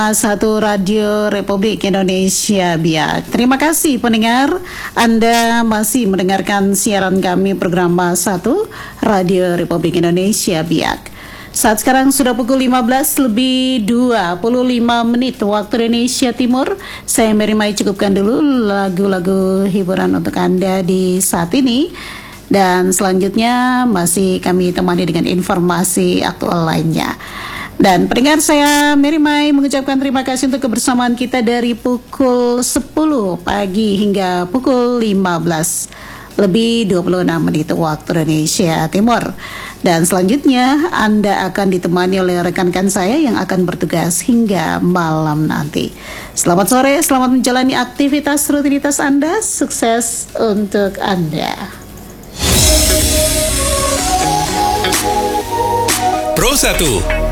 Satu Radio Republik Indonesia Biak. Terima kasih pendengar, Anda masih mendengarkan siaran kami program Satu Radio Republik Indonesia Biak. Saat sekarang sudah pukul 15 lebih 25 menit waktu Indonesia Timur. Saya Mary Mai cukupkan dulu lagu-lagu hiburan untuk Anda di saat ini. Dan selanjutnya masih kami temani dengan informasi aktual lainnya. Dan pendengar, saya Mary Mai mengucapkan terima kasih untuk kebersamaan kita dari pukul 10 pagi hingga pukul 15 lebih 26 menit waktu Indonesia Timur. Dan selanjutnya Anda akan ditemani oleh rekan-rekan saya yang akan bertugas hingga malam nanti. Selamat sore, selamat menjalani aktivitas rutinitas Anda. Sukses untuk Anda. Pro 1